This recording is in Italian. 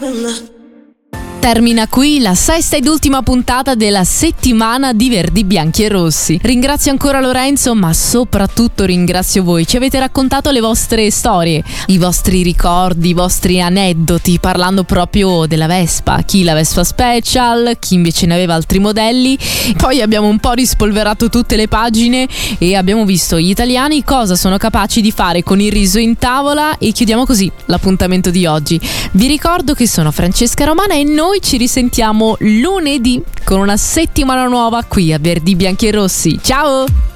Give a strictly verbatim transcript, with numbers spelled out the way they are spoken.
Termina qui la sesta ed ultima puntata della settimana di Verdi, Bianchi e Rossi. Ringrazio ancora Lorenzo, ma soprattutto ringrazio voi. Ci avete raccontato le vostre storie, i vostri ricordi, i vostri aneddoti, parlando proprio della Vespa. Chi la Vespa Special, chi invece ne aveva altri modelli. Poi abbiamo un po' rispolverato tutte le pagine e abbiamo visto gli italiani cosa sono capaci di fare con il riso in tavola, e chiudiamo così l'appuntamento di oggi. Vi ricordo che sono Francesca Romana e noi ci risentiamo lunedì con una settimana nuova qui a Verdi, Bianchi e Rossi. Ciao!